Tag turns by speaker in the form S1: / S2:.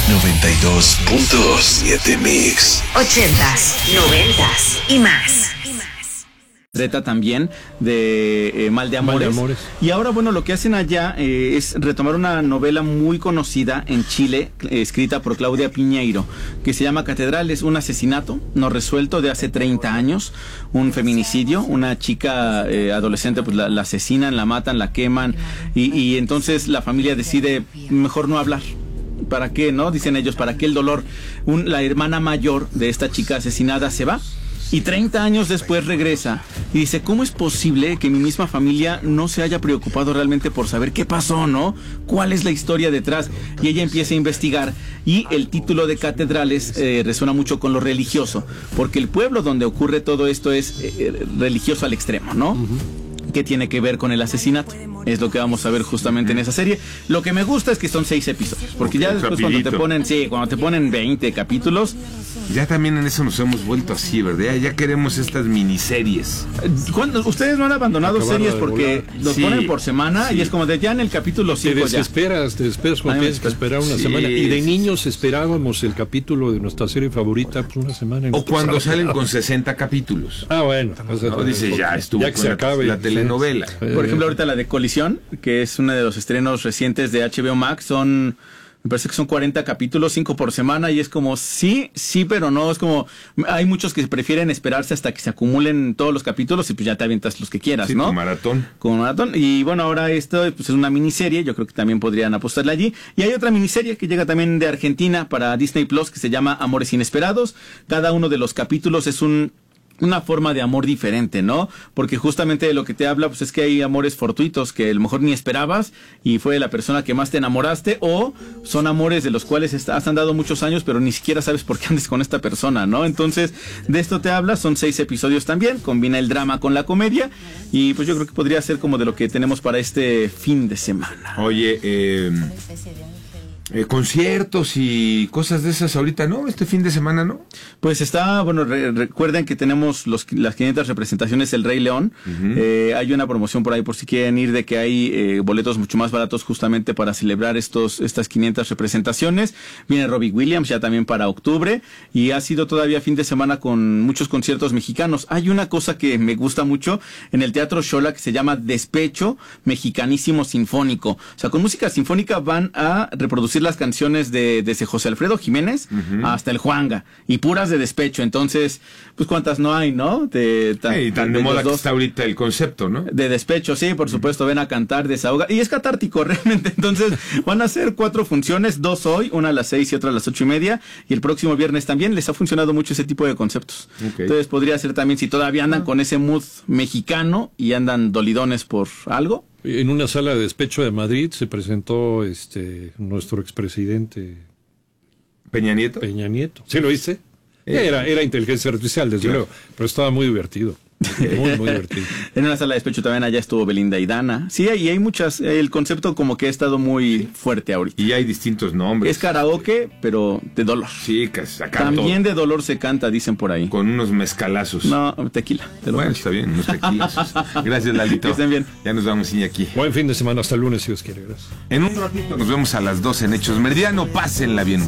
S1: 92.7 Mix.
S2: 80s, 90s y más.
S3: Trata también de Mal de Amores. Y ahora, bueno, lo que hacen allá es retomar una novela muy conocida en Chile, escrita por Claudia Piñeiro, que se llama Catedrales, un asesinato no resuelto de hace 30 años, un feminicidio, una chica adolescente, pues la asesinan, la matan, la queman, y entonces la familia decide mejor no hablar. ¿Para qué, no? Dicen ellos, ¿para qué el dolor? La hermana mayor de esta chica asesinada se va. Y 30 años después regresa y dice, ¿cómo es posible que mi misma familia no se haya preocupado realmente por saber qué pasó, ¿no? ¿Cuál es la historia detrás? Y ella empieza a investigar y el título de Catedrales resuena mucho con lo religioso, porque el pueblo donde ocurre todo esto es religioso al extremo, ¿no? ¿Qué tiene que ver con el asesinato? Es lo que vamos a ver justamente en esa serie. Lo que me gusta es que son 6 episodios, porque ya después cuando te ponen 20 capítulos...
S4: Ya también en eso nos hemos vuelto así, ¿verdad? Ya queremos estas miniseries.
S3: Ustedes no han abandonado series porque los ponen por semana y es como de ya en el capítulo 5
S5: te desesperas porque tienes que esperar una semana. Y de niños esperábamos el capítulo de nuestra serie favorita pues una semana.
S4: O cuando salen con 60 capítulos.
S5: Ah, bueno.
S4: No, dice, ya estuvo
S5: ya que se acabe
S4: la telenovela.
S3: Por ejemplo, ahorita la de Colisión, que es uno de los estrenos recientes de HBO Max, me parece que son 40 capítulos, 5 por semana, y es como, sí, pero no, es como, hay muchos que prefieren esperarse hasta que se acumulen todos los capítulos y pues ya te avientas los que quieras, ¿no? Como maratón. Y bueno, ahora esto pues es una miniserie, yo creo que también podrían apostarle allí. Y hay otra miniserie que llega también de Argentina para Disney Plus que se llama Amores Inesperados. Cada uno de los capítulos es una forma de amor diferente, ¿no? Porque justamente de lo que te habla, pues es que hay amores fortuitos que a lo mejor ni esperabas y fue la persona que más te enamoraste, o son amores de los cuales has andado muchos años, pero ni siquiera sabes por qué andes con esta persona, ¿no? Entonces, de esto te habla, son 6 episodios también, combina el drama con la comedia, y pues yo creo que podría ser como de lo que tenemos para este fin de semana.
S4: Oye, conciertos y cosas de esas ahorita, ¿no? Este fin de semana, ¿no?
S3: Pues está, bueno, recuerden que tenemos las 500 representaciones del Rey León. Hay una promoción por ahí por si quieren ir, de que hay boletos mucho más baratos justamente para celebrar estas 500 representaciones. Viene Robbie Williams ya también para octubre, y ha sido todavía fin de semana con muchos conciertos mexicanos. Hay una cosa que me gusta mucho en el Teatro Xola que se llama Despecho Mexicanísimo Sinfónico. O sea, con música sinfónica van a reproducir las canciones desde José Alfredo Jiménez hasta el Juanga, y puras de despecho. Entonces, pues cuántas no hay, ¿no?
S4: Tan de moda que está ahorita el concepto, ¿no?
S3: De despecho, sí, por supuesto, ven a cantar, desahoga, y es catártico realmente. Entonces, van a hacer 4 funciones, 2 hoy, una a las 6 y otra a las 8:30, y el próximo viernes también. Les ha funcionado mucho ese tipo de conceptos. Entonces, podría ser también, si todavía andan con ese mood mexicano y andan dolidones por algo.
S5: En una sala de despecho de Madrid se presentó nuestro expresidente
S4: Peña Nieto.
S5: ¿Sí lo viste? Era inteligencia artificial, desde luego, pero estaba muy divertido. Muy, muy divertido.
S3: En una sala de despecho también allá estuvo Belinda y Dana. Sí, y hay muchas. El concepto como que ha estado muy fuerte ahorita.
S4: Y hay distintos nombres.
S3: Es karaoke, pero de dolor.
S4: Sí,
S3: también de dolor se canta, dicen por ahí.
S4: Con unos mezcalazos.
S3: No, tequila.
S4: Bueno, está bien, unos tequilas. Gracias, Lalito.
S3: Que estén bien.
S4: Ya nos vamos, Iñaki.
S5: Buen fin de semana, hasta el lunes, si Dios quiere. Gracias.
S4: En un ratito nos vemos a las 12 en Hechos Meridiano. Pásenla bien.